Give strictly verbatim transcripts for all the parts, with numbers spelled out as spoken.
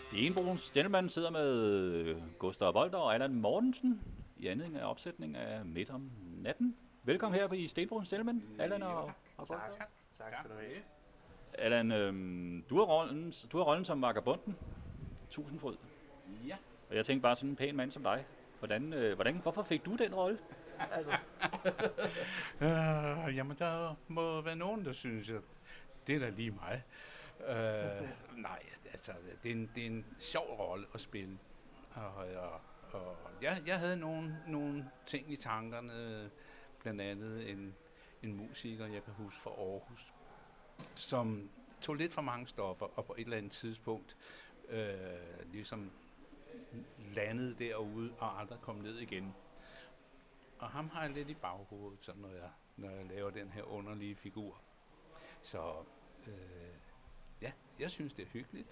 Stenbroens Gentleman sidder med Gustav Wolter og Allan Mortensen i anledning af opsætningen af Midt om natten. Velkommen her i Stenbroens Gentleman, Allan og, og Wolter. Tak, tak. Tak skal du have. Allan, øhm, du har rollen, du har rollen som vagabunden, Tusindfryd. Ja. Og jeg tænkte bare sådan en pæn mand som dig. Hvordan, øh, hvordan, hvorfor fik du den rolle? Altså. uh, jamen, der må være nogen, der synes, at det er da lige mig. Uh, nej, altså, det er, en, det er en sjov rolle at spille. Og, og, og jeg, jeg havde nogle, nogle ting i tankerne, blandt andet en, en musiker, jeg kan huske fra Aarhus, som tog lidt for mange stoffer, og på et eller andet tidspunkt øh, ligesom landede derude og aldrig kom ned igen. Og ham har jeg lidt i baghovedet, så når jeg, når jeg laver den her underlige figur. Så øh, ja, jeg synes, det er hyggeligt.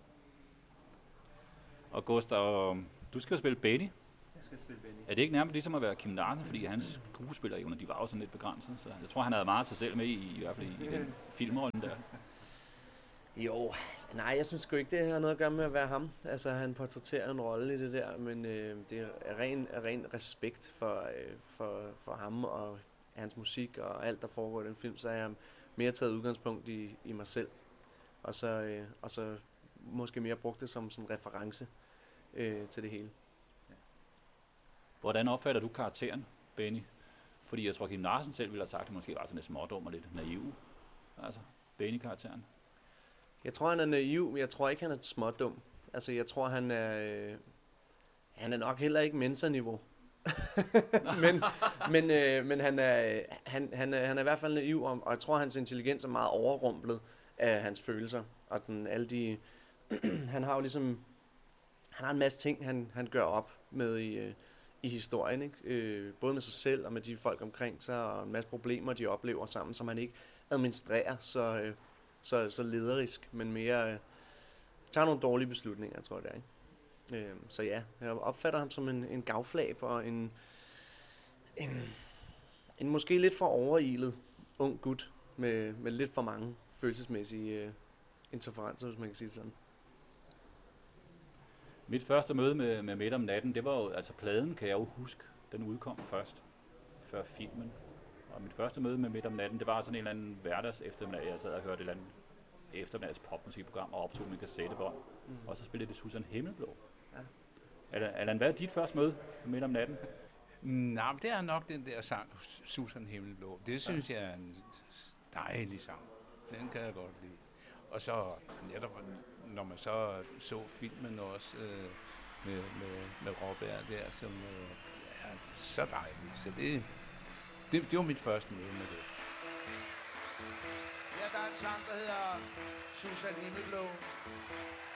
Og Gustav, du skal spille Benny. Jeg skal spille Benny. Er det ikke nærmest ligesom at være Kim Larsen, fordi hans skuespillerevner, de var jo sådan lidt begrænset, så jeg tror, han havde meget sig selv med i, i hvert fald i, i den filmrollen der. Jo, nej, jeg synes sgu ikke, det har noget at gøre med at være ham. Altså, han portrætterer en rolle i det der, men øh, det er ren, er ren respekt for, øh, for, for ham og hans musik og alt, der foregår i den film, så er jeg mere taget udgangspunkt i, i mig selv. Og så, øh, og så måske mere brugt det som sådan reference øh, til det hele. Hvordan opfatter du karakteren, Benny? Fordi jeg tror, Kim Larsen selv ville have sagt, at det måske var sådan lidt smådum og lidt naiv. Altså, Benny-karakteren. Jeg tror, han er naiv, men jeg tror ikke, han er smådum. Altså, jeg tror, han er... Øh, han er nok heller ikke mentorniveau. men men, øh, men han, er, han, han, er, han er i hvert fald naiv, og, og jeg tror, hans intelligens er meget overrumplet af hans følelser. Og den, alle de... han har jo ligesom... Han har en masse ting, han, han gør op med i... Øh, i historien, ikke? Øh, både med sig selv og med de folk omkring sig, og en masse problemer, de oplever sammen, som han ikke administrerer så, øh, så, så lederisk, men mere øh, tager nogle dårlige beslutninger, tror jeg det er. Ikke? Øh, så ja, jeg opfatter ham som en, en gavflab og en, en, en måske lidt for overilet ung gut med, med lidt for mange følelsesmæssige øh, interferencer, hvis man kan sige sådan. Mit første møde med, med Midt om natten, det var jo, altså pladen kan jeg jo huske, den udkom først, før filmen. Og mit første møde med Midt om natten, det var sådan en eller anden hverdags eftermiddag, jeg sad og hørte et eller andet eftermiddags popmusikprogram og optog min kassettebånd. Mm. Og så spillede det Susan Himmelblå. Ja. Allan, hvad er dit første møde med Midt om natten? Nej, men det er nok den der sang, Susan Himmelblå. Det synes ja. jeg er en dejlig sang. Den kan jeg godt lide. Og så netop, når man så så filmen også øh, med, med, med Råbjerg der, som øh, er så dejligt. Så det, det, det var mit første møde med det. Ja, der er en sang, der hedder Susan Himmelblå.